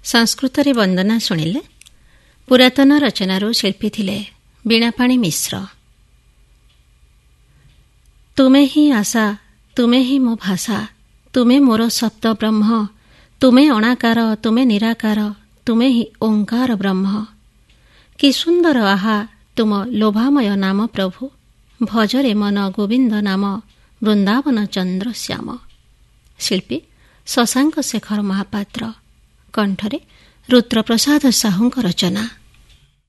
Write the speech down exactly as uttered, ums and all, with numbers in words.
ସଂସ୍କୃତରେ ବନ୍ଦନା ଶୁଣିଲେ। ପୁରାତନ ରଚନାରୁ ଶିଳ୍ପୀ ଥିଲେ ବୀଣାପାଣି ମିଶ୍ର। ତୁମେ ହିଁ ଆଶା, ତୁମେ ହିଁ ମୋ ଭାଷା, ତୁମେ ମୋର ସପ୍ତ ବ୍ରହ୍ମ, ତୁମେ ଅଣାକାର, ତୁମେ ନିରାକାର, ତୁମେ ହିଁ ଓଙ୍କାର ବ୍ରହ୍ମ। କି ସୁନ୍ଦର ଆହା ତୁମ ଲୋଭାମୟ ନାମ ପ୍ରଭୁ, ଭଜରେ ମନ ଗୋବିନ୍ଦ ନାମ, ବୃନ୍ଦାବନ ଚନ୍ଦ୍ର ଶ୍ୟାମ। ଶିଳ୍ପୀ ଶଶାଙ୍କ ଶେଖର ମହାପାତ୍ର, କଣ୍ଠରେ ରୁଦ୍ରପ୍ରସାଦ ସାହୁଙ୍କ ରଚନା।